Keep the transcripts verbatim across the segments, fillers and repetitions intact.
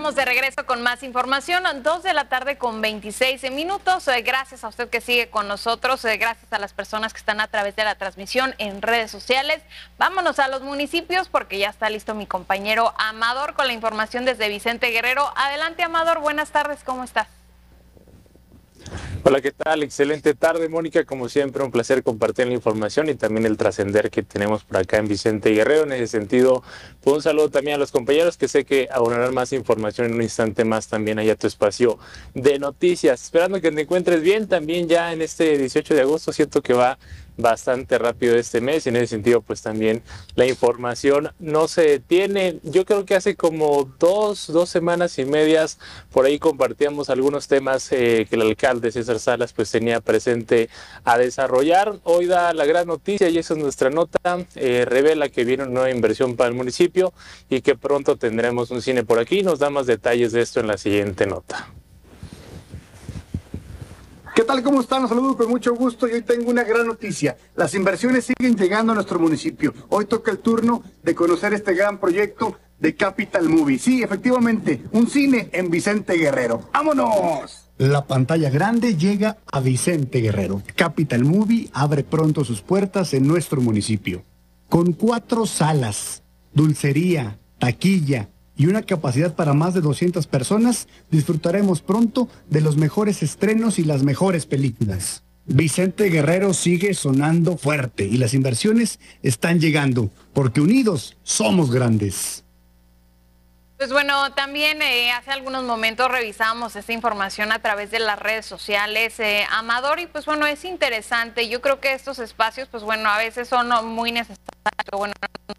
estamos de regreso con más información, dos de la tarde con veintiséis minutos. Gracias a usted que sigue con nosotros, gracias a las personas que están a través de la transmisión en redes sociales. Vámonos a los municipios porque ya está listo mi compañero Amador con la información desde Vicente Guerrero. Adelante, Amador, buenas tardes, ¿cómo estás? Hola, ¿qué tal? Excelente tarde, Mónica. Como siempre, un placer compartir la información y también el trascender que tenemos por acá en Vicente Guerrero. En ese sentido, pues un saludo también a los compañeros que sé que abonarán más información en un instante más también allá a tu espacio de noticias. Esperando que te encuentres bien también ya en este dieciocho de agosto. Siento que va bastante rápido este mes y en ese sentido pues también la información no se detiene. Yo creo que hace como dos, dos semanas y medias por ahí compartíamos algunos temas eh, que el alcalde César Salas pues tenía presente a desarrollar. Hoy da la gran noticia y esa es nuestra nota, eh, revela que viene una nueva inversión para el municipio y que pronto tendremos un cine por aquí. Nos da más detalles de esto en la siguiente nota. ¿Qué tal? ¿Cómo están? Los saludo con mucho gusto y hoy tengo una gran noticia. Las inversiones siguen llegando a nuestro municipio. Hoy toca el turno de conocer este gran proyecto de Capital Movie. Sí, efectivamente, un cine en Vicente Guerrero. ¡Vámonos! La pantalla grande llega a Vicente Guerrero. Capital Movie abre pronto sus puertas en nuestro municipio. Con cuatro salas, dulcería, taquilla y una capacidad para más de doscientas personas, disfrutaremos pronto de los mejores estrenos y las mejores películas. Vicente Guerrero sigue sonando fuerte y las inversiones están llegando, porque unidos somos grandes. Pues bueno, también eh, hace algunos momentos revisábamos esta información a través de las redes sociales, eh, Amador, y pues bueno, es interesante. Yo creo que estos espacios, pues bueno, a veces son muy necesarios, bueno,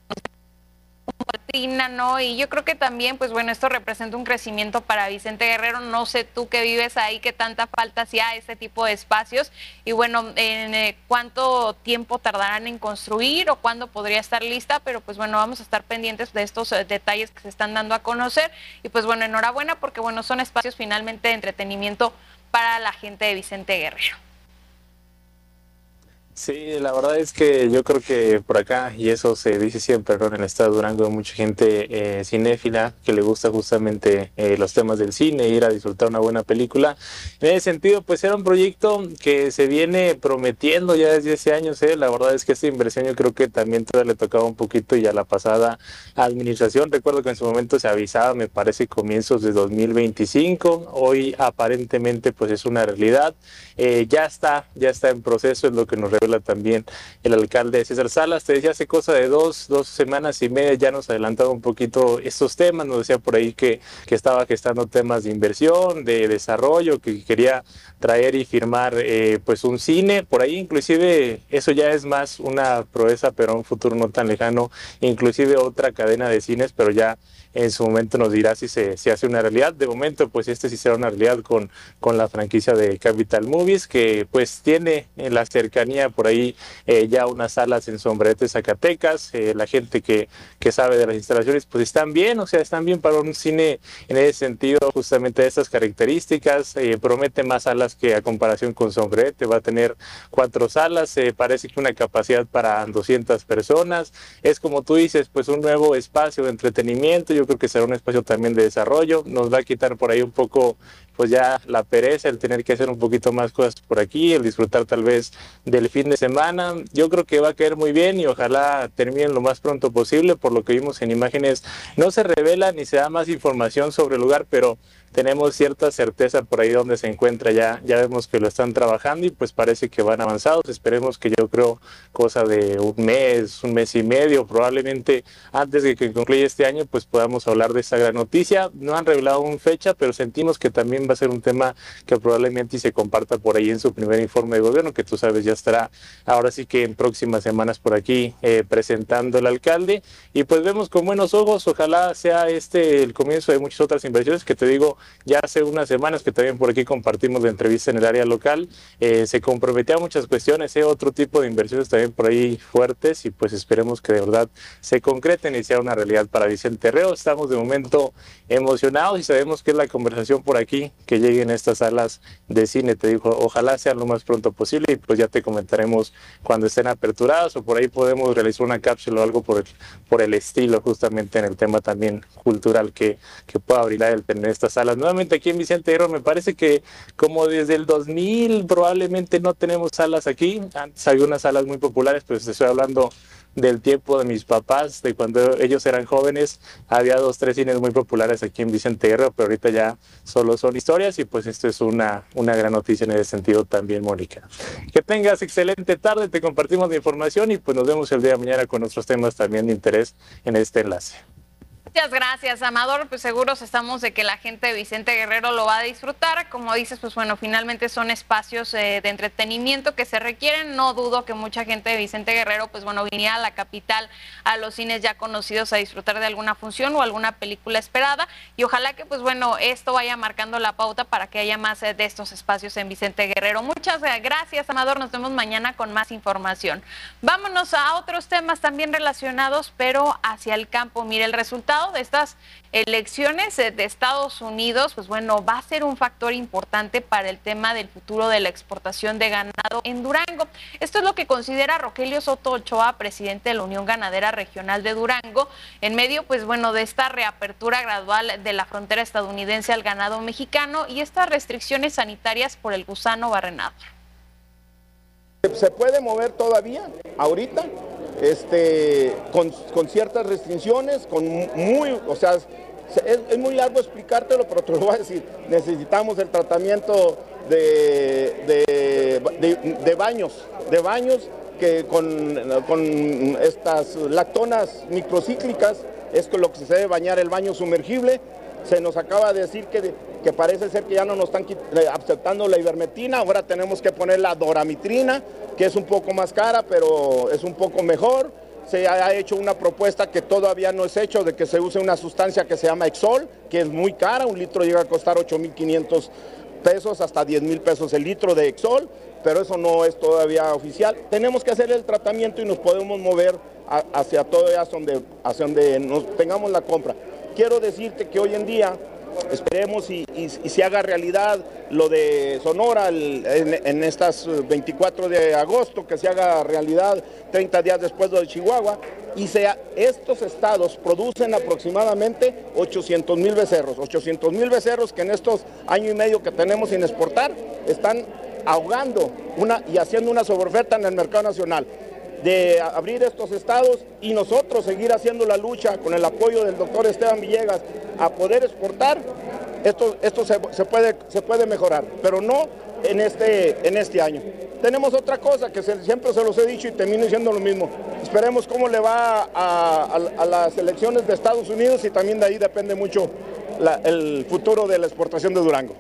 ¿no? Y yo creo que también, pues bueno, esto representa un crecimiento para Vicente Guerrero. No sé tú que vives ahí, qué tanta falta hacía este tipo de espacios. Y bueno, en eh, cuánto tiempo tardarán en construir o cuándo podría estar lista, pero pues bueno, vamos a estar pendientes de estos eh, detalles que se están dando a conocer. Y pues bueno, enhorabuena porque bueno, son espacios finalmente de entretenimiento para la gente de Vicente Guerrero. Sí, la verdad es que yo creo que por acá, y eso se dice siempre, ¿no? En el estado de Durango hay mucha gente eh, cinéfila que le gusta justamente eh, los temas del cine, ir a disfrutar una buena película. En ese sentido, pues era un proyecto que se viene prometiendo ya desde hace años, ¿eh? La verdad es que esta inversión yo creo que también todavía le tocaba un poquito y a la pasada administración. Recuerdo que en su momento se avisaba, me parece, comienzos de dos mil veinticinco. Hoy aparentemente pues es una realidad. Eh, ya está, ya está en proceso, es lo que nos revela también el alcalde César Salas. Te decía hace cosa de dos, dos semanas y media ya nos adelantaba un poquito estos temas, nos decía por ahí que, que estaba gestando temas de inversión, de desarrollo, que quería traer y firmar eh, pues un cine, por ahí inclusive eso ya es más una proeza, pero a un futuro no tan lejano, inclusive otra cadena de cines, pero ya en su momento nos dirá si se si hace una realidad. De momento pues este sí será una realidad con, con la franquicia de Capital Movies, que pues tiene en la cercanía por ahí eh, ya unas salas en Sombrerete, Zacatecas. Eh, la gente que, que sabe de las instalaciones pues están bien, o sea, están bien para un cine en ese sentido, justamente de estas características. Eh, promete más salas que a comparación con Sombrerete, va a tener cuatro salas, eh, parece que una capacidad para doscientas personas. Es como tú dices, pues un nuevo espacio de entretenimiento. Yo creo que será un espacio también de desarrollo, nos va a quitar por ahí un poco pues ya la pereza, el tener que hacer un poquito más cosas por aquí, el disfrutar tal vez del fin de semana. Yo creo que va a caer muy bien y ojalá terminen lo más pronto posible. Por lo que vimos en imágenes, no se revela ni se da más información sobre el lugar, pero tenemos cierta certeza por ahí donde se encuentra. Ya, ya vemos que lo están trabajando y pues parece que van avanzados. Esperemos que yo creo cosa de un mes, un mes y medio, probablemente antes de que concluya este año, pues podamos hablar de esta gran noticia. No han revelado una fecha, pero sentimos que también va a ser un tema que probablemente se comparta por ahí en su primer informe de gobierno, que tú sabes ya estará ahora sí que en próximas semanas por aquí eh, presentando el alcalde. Y pues vemos con buenos ojos, ojalá sea este el comienzo de muchas otras inversiones que te digo, ya hace unas semanas que también por aquí compartimos la entrevista en el área local, eh, se comprometía a muchas cuestiones, eh, otro tipo de inversiones también por ahí fuertes y pues esperemos que de verdad se concreten y sea una realidad para Vicente Guerrero. Estamos de momento emocionados y sabemos que es la conversación por aquí, que lleguen a estas salas de cine, te digo, ojalá sea lo más pronto posible y pues ya te comentaré estaremos cuando estén aperturadas, o por ahí podemos realizar una cápsula o algo por el, por el estilo, justamente en el tema también cultural que, que pueda brindar el tener estas salas. Nuevamente aquí en Vicente Guerrero, me parece que como desde el dos mil probablemente no tenemos salas aquí. Antes había unas salas muy populares, pues estoy hablando del tiempo de mis papás, de cuando ellos eran jóvenes, había dos, tres cines muy populares aquí en Vicente Guerrero, pero ahorita ya solo son historias, y pues esto es una, una gran noticia en ese sentido también, Mónica. Que tengas excelente tarde, te compartimos la información y pues nos vemos el día de mañana con otros temas también de interés en este enlace. Muchas gracias, Amador. Pues seguros estamos de que la gente de Vicente Guerrero lo va a disfrutar. Como dices, pues bueno, finalmente son espacios eh, de entretenimiento que se requieren. No dudo que mucha gente de Vicente Guerrero, pues bueno, viniera a la capital, a los cines ya conocidos, a disfrutar de alguna función o alguna película esperada. Y ojalá que, pues bueno, esto vaya marcando la pauta para que haya más eh, de estos espacios en Vicente Guerrero. Muchas gracias, Amador. Nos vemos mañana con más información. Vámonos a otros temas también relacionados, pero hacia el campo. Mire, el resultado de estas elecciones de Estados Unidos, pues bueno, va a ser un factor importante para el tema del futuro de la exportación de ganado en Durango. Esto es lo que considera Rogelio Soto Ochoa, presidente de la Unión Ganadera Regional de Durango, en medio, pues bueno, de esta reapertura gradual de la frontera estadounidense al ganado mexicano y estas restricciones sanitarias por el gusano barrenador. Se puede mover todavía, ahorita, este, con, con ciertas restricciones, con muy, o sea, es, es muy largo explicártelo, pero te lo voy a decir, necesitamos el tratamiento de, de, de, de baños, de baños que con, con estas lactonas microcíclicas, es con lo que se debe bañar el baño sumergible. Se nos acaba de decir que, que parece ser que ya no nos están aceptando la ivermectina, ahora tenemos que poner la doramitrina, que es un poco más cara, pero es un poco mejor. Se ha hecho una propuesta que todavía no es hecho, de que se use una sustancia que se llama Exol, que es muy cara, un litro llega a costar ocho mil quinientos pesos, hasta diez mil pesos el litro de Exol, pero eso no es todavía oficial. Tenemos que hacer el tratamiento y nos podemos mover a, hacia todo hacia donde, hacia donde nos tengamos la compra. Quiero decirte que hoy en día esperemos y, y, y se haga realidad lo de Sonora el, en, en estas veinticuatro de agosto, que se haga realidad treinta días después de Chihuahua, y sea, estos estados producen aproximadamente ochocientos mil becerros, ochocientos mil becerros que en estos año y medio que tenemos sin exportar están ahogando una, y haciendo una sobreoferta en el mercado nacional. De abrir estos estados y nosotros seguir haciendo la lucha con el apoyo del doctor Esteban Villegas a poder exportar, esto, esto se, se, puede, se puede mejorar, pero no en este, en este año. Tenemos otra cosa que se, siempre se los he dicho y termino diciendo lo mismo. Esperemos cómo le va a, a, a las elecciones de Estados Unidos y también de ahí depende mucho la, el futuro de la exportación de Durango.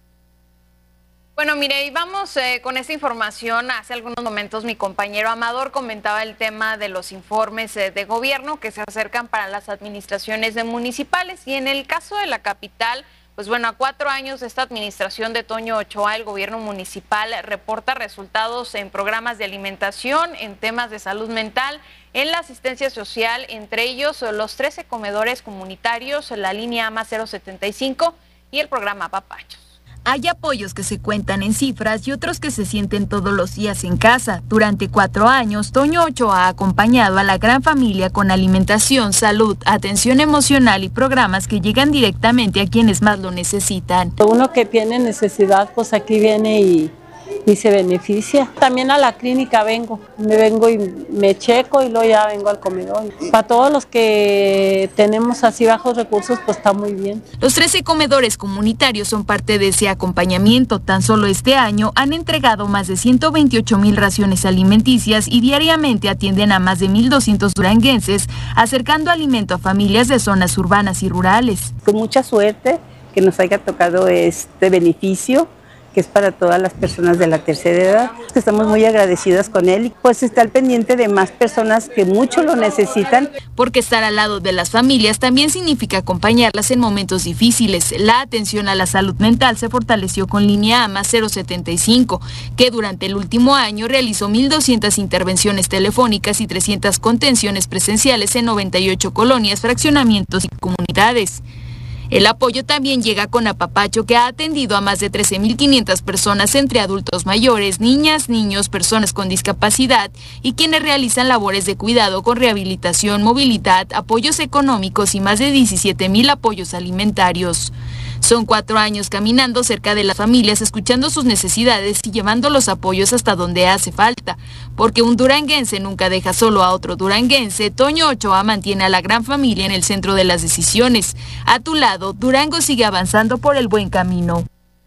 Bueno, mire, y vamos eh, con esta información. Hace algunos momentos mi compañero Amador comentaba el tema de los informes eh, de gobierno que se acercan para las administraciones de municipales, y en el caso de la capital, pues bueno, a cuatro años de esta administración de Toño Ochoa, el gobierno municipal reporta resultados en programas de alimentación, en temas de salud mental, en la asistencia social, entre ellos los trece comedores comunitarios, la línea AMA cero setenta y cinco y el programa Papachos. Hay apoyos que se cuentan en cifras y otros que se sienten todos los días en casa. Durante cuatro años, Toño Ochoa ha acompañado a la gran familia con alimentación, salud, atención emocional y programas que llegan directamente a quienes más lo necesitan. Uno que tiene necesidad, pues aquí viene y, y se beneficia. También a la clínica vengo, me vengo y me checo y luego ya vengo al comedor. Para todos los que tenemos así bajos recursos, pues está muy bien. Los trece comedores comunitarios son parte de ese acompañamiento. Tan solo este año han entregado más de ciento veintiocho mil raciones alimenticias y diariamente atienden a más de mil doscientos duranguenses, acercando alimento a familias de zonas urbanas y rurales. Con mucha suerte que nos haya tocado este beneficio, que es para todas las personas de la tercera edad. Estamos muy agradecidas con él y pues está al pendiente de más personas que mucho lo necesitan. Porque estar al lado de las familias también significa acompañarlas en momentos difíciles. La atención a la salud mental se fortaleció con línea AMA cero setenta y cinco, que durante el último año realizó mil doscientas intervenciones telefónicas y trescientas contenciones presenciales en noventa y ocho colonias, fraccionamientos y comunidades. El apoyo también llega con Apapacho, que ha atendido a más de trece mil quinientas personas entre adultos mayores, niñas, niños, personas con discapacidad y quienes realizan labores de cuidado con rehabilitación, movilidad, apoyos económicos y más de diecisiete mil apoyos alimentarios. Son cuatro años caminando cerca de las familias, escuchando sus necesidades y llevando los apoyos hasta donde hace falta, porque un duranguense nunca deja solo a otro duranguense. Toño Ochoa mantiene a la gran familia en el centro de las decisiones. A tu lado, Durango sigue avanzando por el buen camino.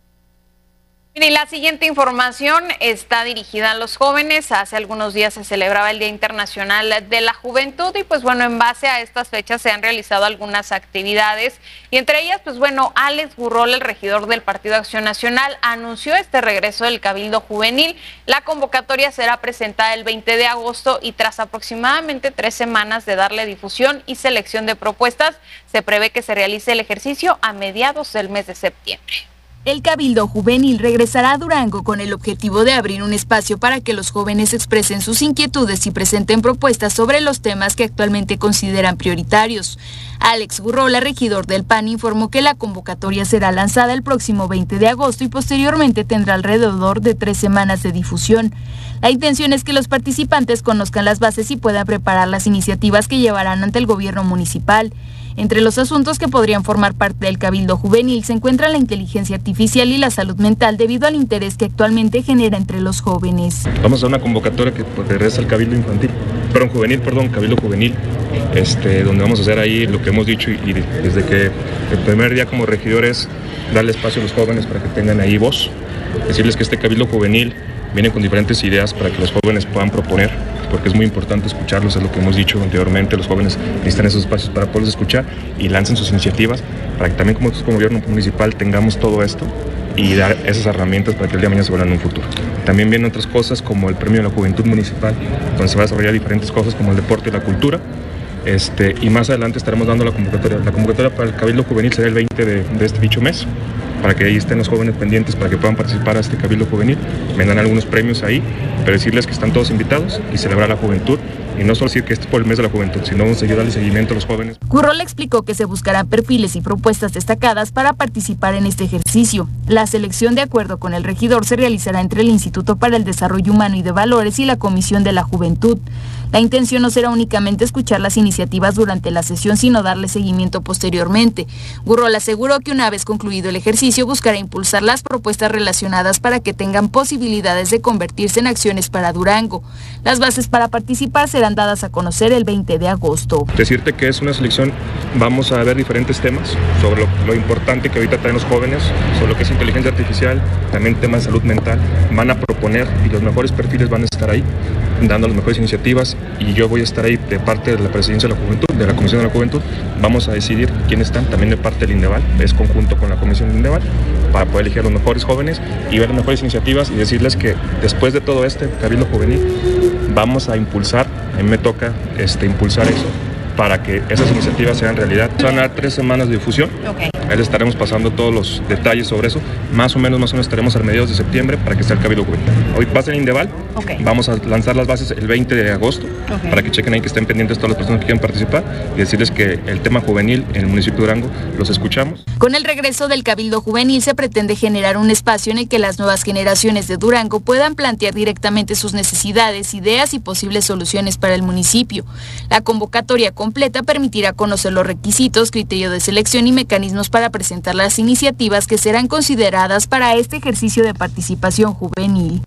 Y la siguiente información está dirigida a los jóvenes. Hace algunos días se celebraba el Día Internacional de la Juventud y pues bueno, en base a estas fechas se han realizado algunas actividades y entre ellas pues bueno, Alex Gurrola, el regidor del Partido Acción Nacional, anunció este regreso del Cabildo Juvenil. La convocatoria será presentada el veinte de agosto y tras aproximadamente tres semanas de darle difusión y selección de propuestas, se prevé que se realice el ejercicio a mediados del mes de septiembre. El Cabildo Juvenil regresará a Durango con el objetivo de abrir un espacio para que los jóvenes expresen sus inquietudes y presenten propuestas sobre los temas que actualmente consideran prioritarios. Alex Gurrola, regidor del P A N, informó que la convocatoria será lanzada el próximo veinte de agosto y posteriormente tendrá alrededor de tres semanas de difusión. La intención es que los participantes conozcan las bases y puedan preparar las iniciativas que llevarán ante el gobierno municipal. Entre los asuntos que podrían formar parte del Cabildo Juvenil se encuentran la inteligencia artificial y la salud mental debido al interés que actualmente genera entre los jóvenes. Vamos a una convocatoria que regresa al Cabildo Infantil, perdón, Juvenil, perdón, Cabildo Juvenil, este, donde vamos a hacer ahí lo que hemos dicho y, y desde que el primer día como regidores darle espacio a los jóvenes para que tengan ahí voz, decirles que este Cabildo Juvenil viene con diferentes ideas para que los jóvenes puedan proponer, porque es muy importante escucharlos, es lo que hemos dicho anteriormente, los jóvenes necesitan esos espacios para poderlos escuchar y lancen sus iniciativas, para que también como nosotros como gobierno municipal tengamos todo esto y dar esas herramientas para que el día de mañana se vuelvan en un futuro. También vienen otras cosas como el Premio de la Juventud Municipal, donde se va a desarrollar diferentes cosas como el deporte y la cultura, este, y más adelante estaremos dando la convocatoria. La convocatoria para el Cabildo Juvenil será el veinte de, de este dicho mes, para que ahí estén los jóvenes pendientes, para que puedan participar a este Cabildo Juvenil. Vendrán algunos premios ahí, pero decirles que están todos invitados y celebrar la juventud. Y no solo decir que este es por el mes de la juventud, sino seguir darle seguimiento a los jóvenes. Gurrola explicó que se buscarán perfiles y propuestas destacadas para participar en este ejercicio. La selección, de acuerdo con el regidor, se realizará entre el Instituto para el Desarrollo Humano y de Valores y la Comisión de la Juventud. La intención no será únicamente escuchar las iniciativas durante la sesión, sino darle seguimiento posteriormente. Gurrola aseguró que una vez concluido el ejercicio buscará impulsar las propuestas relacionadas para que tengan posibilidades de convertirse en acciones para Durango. Las bases para participar serán dadas a conocer el veinte de agosto. Decirte que es una selección, vamos a ver diferentes temas sobre lo, lo importante que ahorita traen los jóvenes, sobre lo que es inteligencia artificial, también temas de salud mental, van a proponer y los mejores perfiles van a estar ahí, dando las mejores iniciativas y yo voy a estar ahí de parte de la Presidencia de la Juventud, de la Comisión de la Juventud, vamos a decidir quiénes están, también de parte del INDEVAL, es conjunto con la Comisión del INDEVAL, para poder elegir a los mejores jóvenes y ver las mejores iniciativas y decirles que después de todo este Cabildo Juvenil vamos a impulsar, a mí me toca este, impulsar eso, para que esas iniciativas sean realidad. Van a dar tres semanas de difusión, okay. Ahí les estaremos pasando todos los detalles sobre eso, más o menos, más o menos estaremos a mediados de septiembre para que esté el Cabildo Juvenil. Hoy va a ser Indeval, okay. Vamos a lanzar las bases el veinte de agosto, okay. Para que chequen ahí que estén pendientes todas las personas que quieran participar y decirles que el tema juvenil en el municipio de Durango los escuchamos. Con el regreso del Cabildo Juvenil se pretende generar un espacio en el que las nuevas generaciones de Durango puedan plantear directamente sus necesidades, ideas y posibles soluciones para el municipio. La convocatoria completa permitirá conocer los requisitos, criterio de selección y mecanismos para presentar las iniciativas que serán consideradas para este ejercicio de participación juvenil.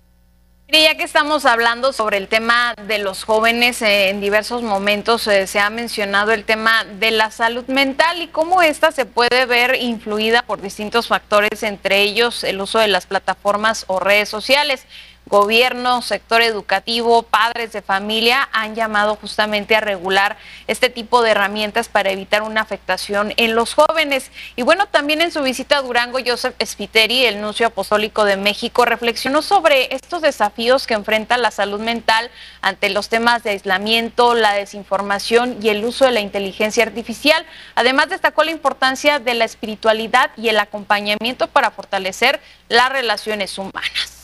Y ya que estamos hablando sobre el tema de los jóvenes, eh, en diversos momentos eh, se ha mencionado el tema de la salud mental y cómo esta se puede ver influida por distintos factores, entre ellos el uso de las plataformas o redes sociales. Gobierno, sector educativo, padres de familia han llamado justamente a regular este tipo de herramientas para evitar una afectación en los jóvenes. Y bueno, también en su visita a Durango, Joseph Spiteri, el nuncio apostólico de México, reflexionó sobre estos desafíos que enfrenta la salud mental ante los temas de aislamiento, la desinformación y el uso de la inteligencia artificial. Además, destacó la importancia de la espiritualidad y el acompañamiento para fortalecer las relaciones humanas.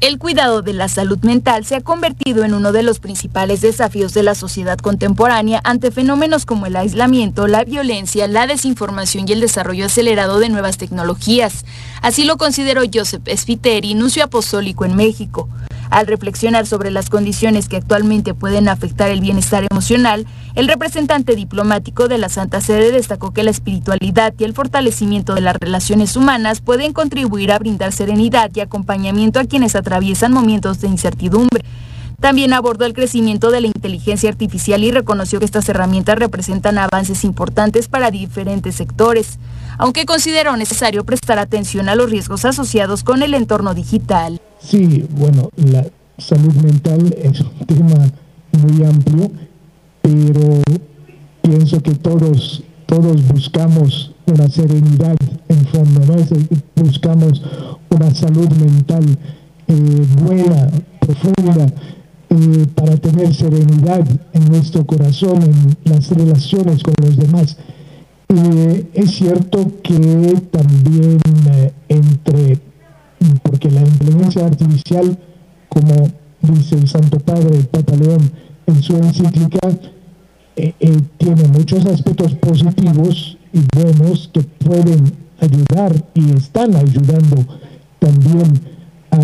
El cuidado de la salud mental se ha convertido en uno de los principales desafíos de la sociedad contemporánea ante fenómenos como el aislamiento, la violencia, la desinformación y el desarrollo acelerado de nuevas tecnologías. Así lo consideró Joseph Spiteri, nuncio apostólico en México. Al reflexionar sobre las condiciones que actualmente pueden afectar el bienestar emocional, el representante diplomático de la Santa Sede destacó que la espiritualidad y el fortalecimiento de las relaciones humanas pueden contribuir a brindar serenidad y acompañamiento a quienes atraviesan momentos de incertidumbre. También abordó el crecimiento de la inteligencia artificial y reconoció que estas herramientas representan avances importantes para diferentes sectores, aunque consideró necesario prestar atención a los riesgos asociados con el entorno digital. Sí, bueno, la salud mental es un tema muy amplio, pero pienso que todos, todos buscamos una serenidad en fondo, ¿no? Es decir, buscamos una salud mental eh, buena, profunda, eh, para tener serenidad en nuestro corazón, en las relaciones con los demás. Eh, es cierto que también eh, entre, porque la inteligencia artificial, como dice el Santo Padre, el Papa León, en su encíclica, eh, eh, tiene muchos aspectos positivos y buenos que pueden ayudar y están ayudando también a,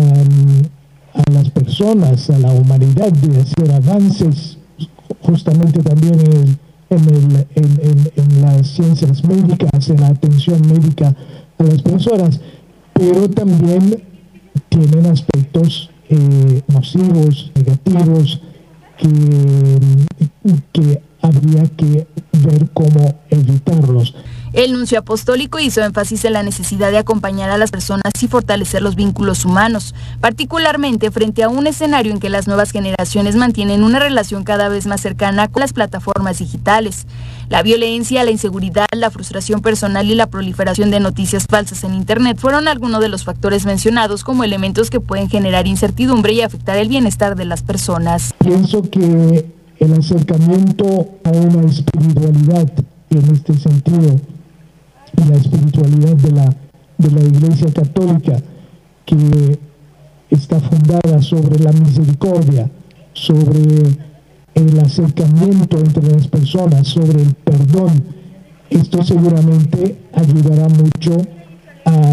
a las personas, a la humanidad, de hacer avances justamente también en, en, el, en, en, en las ciencias médicas, en la atención médica a las personas, pero también tienen aspectos eh, nocivos, negativos, que, que habría que ver cómo evitarlos. El nuncio apostólico hizo énfasis en la necesidad de acompañar a las personas y fortalecer los vínculos humanos, particularmente frente a un escenario en que las nuevas generaciones mantienen una relación cada vez más cercana con las plataformas digitales. La violencia, la inseguridad, la frustración personal y la proliferación de noticias falsas en Internet fueron algunos de los factores mencionados como elementos que pueden generar incertidumbre y afectar el bienestar de las personas. Pienso que el acercamiento a una espiritualidad, y en este sentido, la espiritualidad de la, de la Iglesia Católica, que está fundada sobre la misericordia, sobre el acercamiento entre las personas, sobre el perdón, esto seguramente ayudará mucho a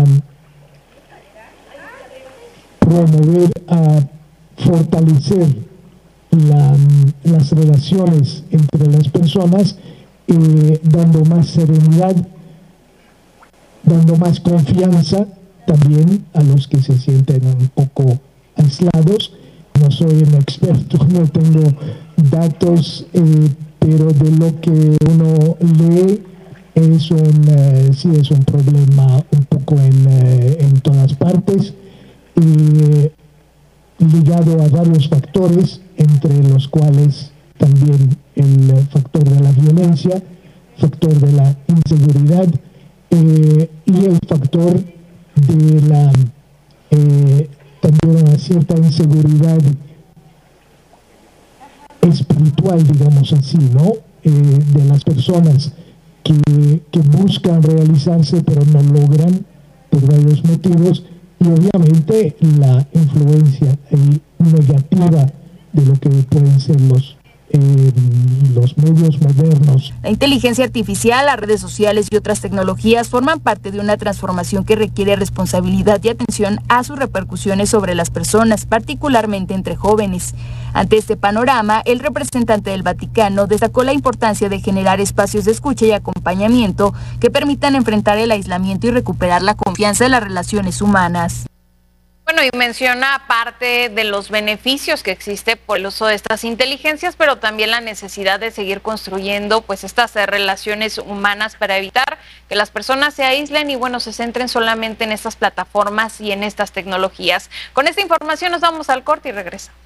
promover, a fortalecer la, las relaciones entre las personas, eh, dando más serenidad, dando más confianza también a los que se sienten un poco aislados. No soy un experto, no tengo datos, eh, pero de lo que uno lee es un, eh, sí es un problema un poco en, eh, en todas partes, eh, ligado a varios factores, entre los cuales también el factor de la violencia, factor de la inseguridad, eh, y el factor de la eh, también una cierta inseguridad espiritual, digamos así, ¿no? Eh, de las personas que, que buscan realizarse pero no logran por varios motivos, y obviamente la influencia eh, negativa de lo que pueden ser los Eh, los medios modernos. La inteligencia artificial, las redes sociales y otras tecnologías forman parte de una transformación que requiere responsabilidad y atención a sus repercusiones sobre las personas, particularmente entre jóvenes. Ante este panorama, el representante del Vaticano destacó la importancia de generar espacios de escucha y acompañamiento que permitan enfrentar el aislamiento y recuperar la confianza de las relaciones humanas. Bueno, y menciona parte de los beneficios que existe por el uso de estas inteligencias, pero también la necesidad de seguir construyendo pues estas relaciones humanas para evitar que las personas se aíslen y bueno, se centren solamente en estas plataformas y en estas tecnologías. Con esta información nos vamos al corte y regresamos.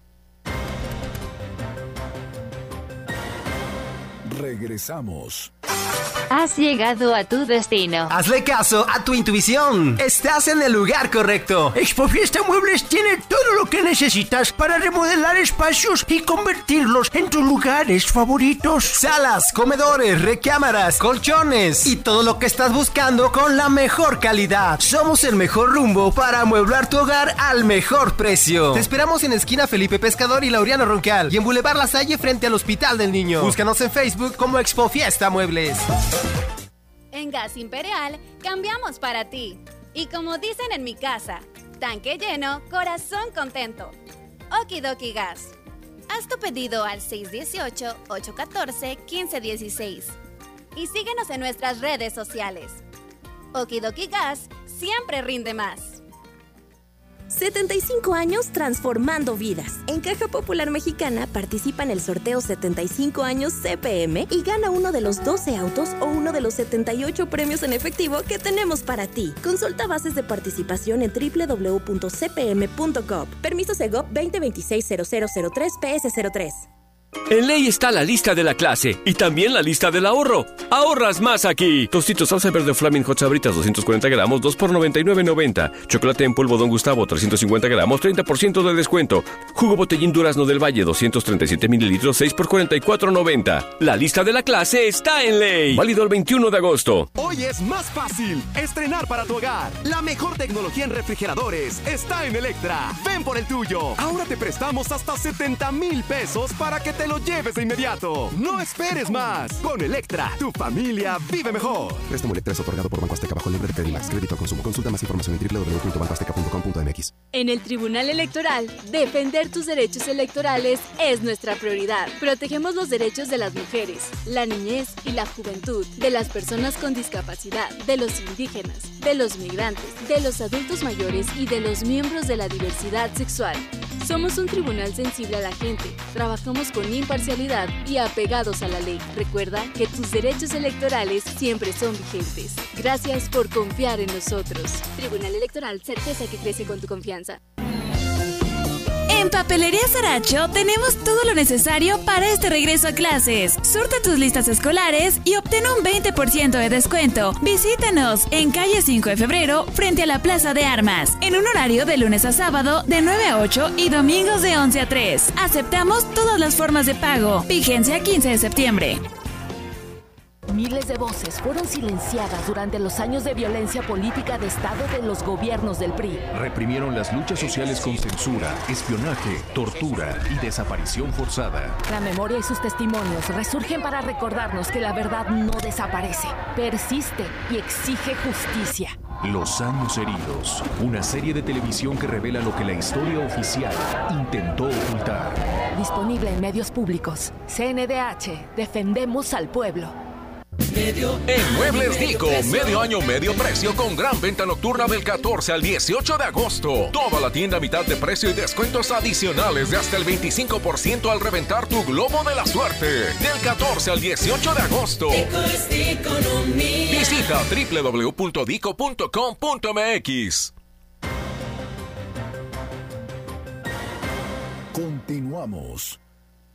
Regresamos. Has llegado a tu destino. Hazle caso a tu intuición. Estás en el lugar correcto. Expofiesta Muebles tiene todo lo que necesitas para remodelar espacios y convertirlos en tus lugares favoritos. Salas, comedores, recámaras, colchones y todo lo que estás buscando con la mejor calidad. Somos el mejor rumbo para amueblar tu hogar al mejor precio. Te esperamos en esquina Felipe Pescador y Laureano Roncal y en Boulevard La Salle frente al Hospital del Niño. Búscanos en Facebook como Expofiesta Muebles. En Gas Imperial, cambiamos para ti. Y como dicen en mi casa, tanque lleno, corazón contento. Okidoki Gas. Haz tu pedido al seis uno ocho, ocho uno cuatro, uno cinco uno seis. Y síguenos en nuestras redes sociales. Okidoki Gas siempre rinde más. setenta y cinco años transformando vidas. En Caja Popular Mexicana participa en el sorteo setenta y cinco años C P M y gana uno de los doce autos o uno de los setenta y ocho premios en efectivo que tenemos para ti. Consulta bases de participación en doble u doble u doble u punto c p m punto gov. Permiso Segov veinte veintiséis cero cero cero tres P S cero tres. En Ley está la lista de la clase y también la lista del ahorro. ¡Ahorras más aquí! Tostitos salsa verde Flaming Hot Sabritas doscientos cuarenta gramos, dos por noventa y nueve noventa. Chocolate en polvo Don Gustavo trescientos cincuenta gramos, treinta por ciento de descuento. Jugo Botellín Durazno del Valle doscientos treinta y siete mililitros, seis por cuarenta y cuatro noventa. La lista de la clase está en Ley. Válido el veintiuno de agosto. Hoy es más fácil estrenar para tu hogar. La mejor tecnología en refrigeradores está en Electra. Ven por el tuyo. Ahora te prestamos hasta setenta mil pesos para que te lo lleves de inmediato. No esperes más. Con Electra, tu familia vive mejor. Préstamo Electra es otorgado por Banco Azteca bajo libre de Credimax. Crédito al consumo. Consulta más información en doble u doble u doble u punto banco azteca punto com punto m x. En el Tribunal Electoral, defender tus derechos electorales es nuestra prioridad. Protegemos los derechos de las mujeres, la niñez y la juventud, de las personas con discapacidad, de los indígenas, de los migrantes, de los adultos mayores y de los miembros de la diversidad sexual. Somos un tribunal sensible a la gente. Trabajamos con imparcialidad y apegados a la ley. Recuerda que tus derechos electorales siempre son vigentes. Gracias por confiar en nosotros. Tribunal Electoral, certeza que crece con tu confianza. En Papelería Saracho tenemos todo lo necesario para este regreso a clases. Surta tus listas escolares y obtén un veinte por ciento de descuento. Visítanos en calle cinco de febrero frente a la Plaza de Armas, en un horario de lunes a sábado de nueve a ocho y domingos de once a tres. Aceptamos todas las formas de pago. Vigencia quince de septiembre. Miles de voces fueron silenciadas durante los años de violencia política de Estado de los gobiernos del P R I. Reprimieron las luchas sociales con censura, espionaje, tortura y desaparición forzada. La memoria y sus testimonios resurgen para recordarnos que la verdad no desaparece, persiste y exige justicia. Los años heridos, una serie de televisión que revela lo que la historia oficial intentó ocultar. Disponible en medios públicos. C N D H, defendemos al pueblo. En Muebles Dico, medio año, medio precio con gran venta nocturna del catorce al dieciocho de agosto. Toda la tienda a mitad de precio y descuentos adicionales de hasta el veinticinco por ciento al reventar tu globo de la suerte. Del catorce al dieciocho de agosto. Visita doble u doble u doble u punto dico punto com punto m x. Continuamos.